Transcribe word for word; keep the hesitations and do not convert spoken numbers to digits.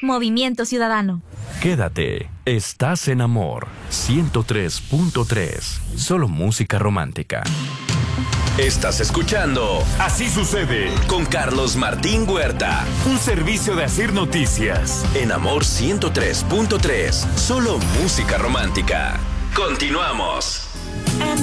Movimiento Ciudadano. Quédate, estás en Amor ciento tres punto tres. Solo música romántica. Estás escuchando Así sucede con Carlos Martín Huerta. Un servicio de Asir Noticias. En Amor ciento tres punto tres. Solo música romántica. Continuamos. And